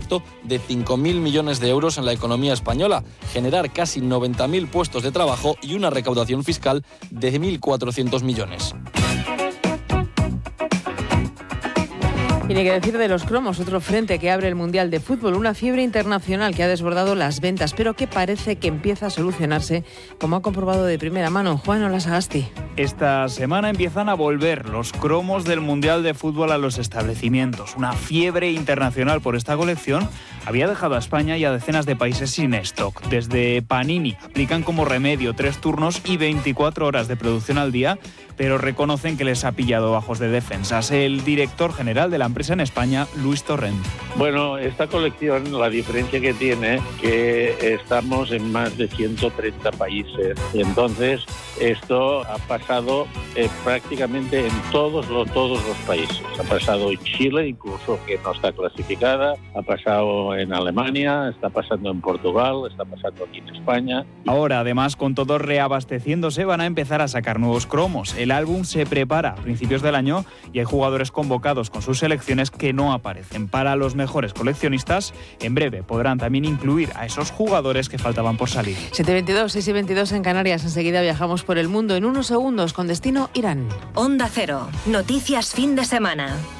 impacto de 5.000 millones de euros en la economía española, generar casi 90.000 puestos de trabajo y una recaudación fiscal de 1.400 millones. Tiene que decir de los cromos, otro frente que abre el Mundial de Fútbol, una fiebre internacional que ha desbordado las ventas, pero que parece que empieza a solucionarse, como ha comprobado de primera mano Juan Olasagasti. Esta semana empiezan a volver los cromos del Mundial de Fútbol a los establecimientos. Una fiebre internacional por esta colección había dejado a España y a decenas de países sin stock. Desde Panini aplican como remedio 3 turnos y 24 horas de producción al día, pero reconocen que les ha pillado bajos de defensas. El director general de la empresa en España, Luis Torrent. Bueno, esta colección, la diferencia que tiene, que estamos en más de 130 países. Y entonces, esto ha pasado prácticamente en todos los países. Ha pasado en Chile, incluso que no está clasificada, ha pasado en Alemania, está pasando en Portugal, está pasando aquí en España. Ahora, además, con todo reabasteciéndose, van a empezar a sacar nuevos cromos. El álbum se prepara a principios del año y hay jugadores convocados con sus selecciones que no aparecen. Para los mejores coleccionistas, en breve podrán también incluir a esos jugadores que faltaban por salir. 7:22, 6:22 en Canarias. Enseguida viajamos por el mundo en unos segundos con destino Irán. Onda Cero. Noticias fin de semana.